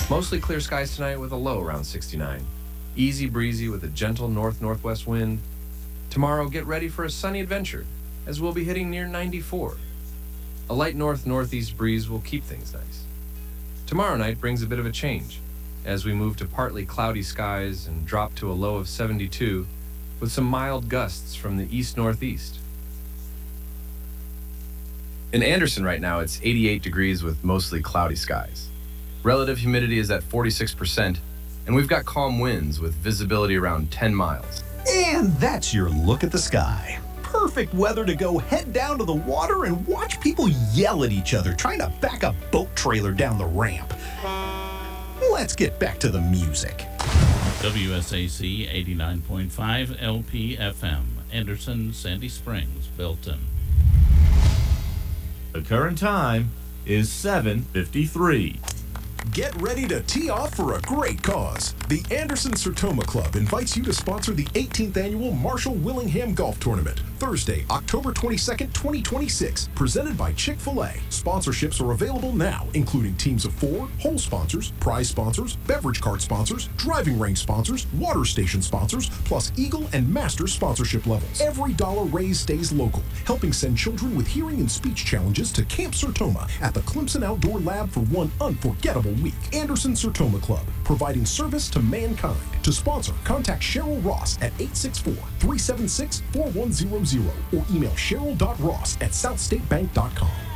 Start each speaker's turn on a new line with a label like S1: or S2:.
S1: Mostly clear skies tonight with a low around 69. Easy breezy with a gentle north-northwest wind. Tomorrow, get ready for a sunny adventure, as we'll be hitting near 94. A light north-northeast breeze will keep things nice. Tomorrow night brings a bit of a change, as we move to partly cloudy skies and drop to a low of 72, with some mild gusts from the east-northeast. In Anderson right now, it's 88 degrees with mostly cloudy skies. Relative humidity is at 46%, and we've got calm winds with visibility around 10 miles.
S2: And that's your look at the sky. Perfect weather to go head down to the water and watch people yell at each other trying to back a boat trailer down the ramp. Let's get back to the music.
S3: WSAC 89.5 LPFM, Anderson, Sandy Springs, Belton.
S4: The current time is 7:53.
S5: Get ready to tee off for a great cause. The Anderson Sertoma Club invites you to sponsor the 18th annual Marshall Willingham Golf Tournament, Thursday, October 22nd, 2026, presented by Chick-fil-A. Sponsorships are available now, including teams of 4, hole sponsors, prize sponsors, beverage cart sponsors, driving range sponsors, water station sponsors, plus Eagle and Master sponsorship levels. Every dollar raised stays local, helping send children with hearing and speech challenges to Camp Sertoma at the Clemson Outdoor Lab for one unforgettable week. Anderson Sertoma Club, providing service to mankind. To sponsor, contact Cheryl Ross at 864-376-4100 or email cheryl.ross@southstatebank.com.